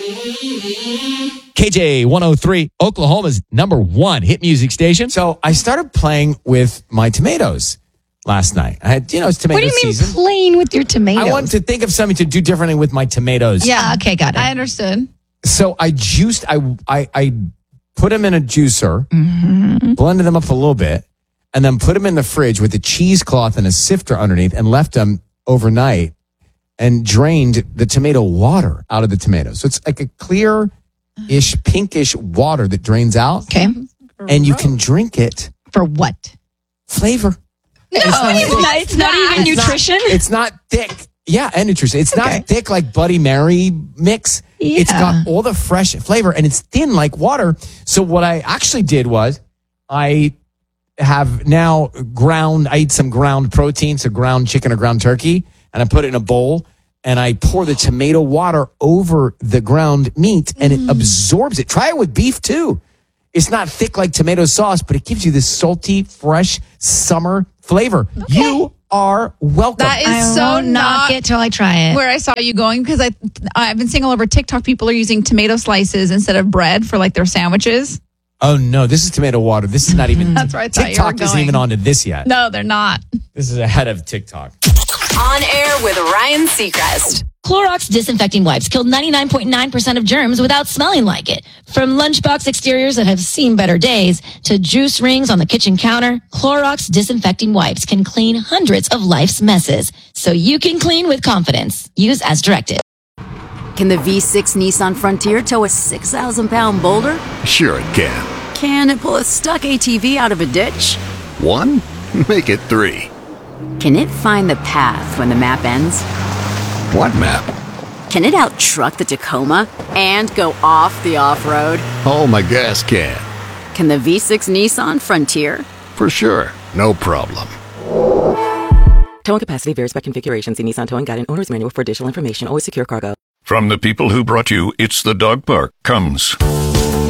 KJ 103, Oklahoma's number one hit music station. So I started playing with my tomatoes last night. I had, it's tomato What do you mean season. playing with your tomatoes? I wanted to think of something to do differently with my tomatoes. Yeah, okay, got it. I understood. So I put them in a juicer, blended them up a little bit, and then put them in the fridge with a cheesecloth and a sifter underneath and left them overnight and drained the tomato water out of the tomatoes. So it's like a clear-ish, pinkish water that drains out. Okay. And you can drink it. For what? Flavor. No, it's not even nutrition. It's not thick. Yeah, and nutrition. It's not thick like Bloody Mary mix. Yeah. It's got all the fresh flavor, and it's thin like water. So what I actually did was I have now I eat some ground protein, so ground chicken or ground turkey, and I put it in a bowl, and I pour the tomato water over the ground meat, and it absorbs it. Try it with beef, too. It's not thick like tomato sauce, but it gives you this salty, fresh summer flavor. Okay. You are welcome. That is I so won't knock it till I try it. Where I saw you going, because I've been seeing all over TikTok people are using tomato slices instead of bread for like their sandwiches. Oh, no, this is tomato water. This is not even... That's where I thought TikTok you were isn't going. even onto this yet. No, they're not. This is ahead of TikTok. On air with Ryan Seacrest. Clorox disinfecting wipes killed 99.9% of germs without smelling like it. From lunchbox exteriors that have seen better days to juice rings on the kitchen counter, Clorox disinfecting wipes can clean hundreds of life's messes. So you can clean with confidence. Use as directed. Can the V6 Nissan Frontier tow a 6,000-pound boulder? Sure it can. Can it pull a stuck ATV out of a ditch? 1? Make it 3. Can it find the path when the map ends? What map? Can it out-truck the Tacoma and go off the off-road? Oh, my gas can. Can the V6 Nissan Frontier? For sure. No problem. Towing capacity varies by configuration. See Nissan Towing Guide and Owner's Manual for additional information. Always secure cargo. From the people who brought you It's the Dog Park comes